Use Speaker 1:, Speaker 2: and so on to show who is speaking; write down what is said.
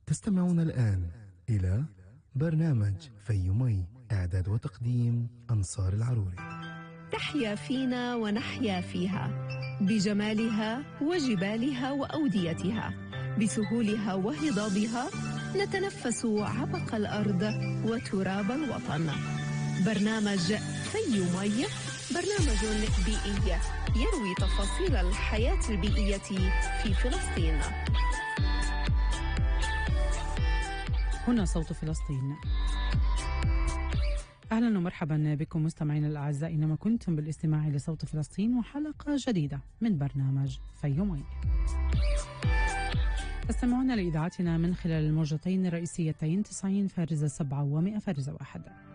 Speaker 1: تستمعون الآن إلى برنامج فيومي، إعداد وتقديم أنصار العروري.
Speaker 2: تحيا فينا ونحيا فيها، بجمالها وجبالها وأوديتها، بسهولها وهضابها، نتنفس عبق الأرض وتراب الوطن. برنامج فيومي برنامج بيئي يروي تفاصيل الحياة البيئية في فلسطين.
Speaker 3: هنا صوت فلسطين. أهلا ومرحبا بكم مستمعينا الأعزاء، إنما كنتم بالاستماع لصوت فلسطين وحلقة جديدة من برنامج فيومي. تستمعون لإذاعتنا من خلال الموجتين الرئيسيتين 90 فارزة 7 و100 فارزة 1.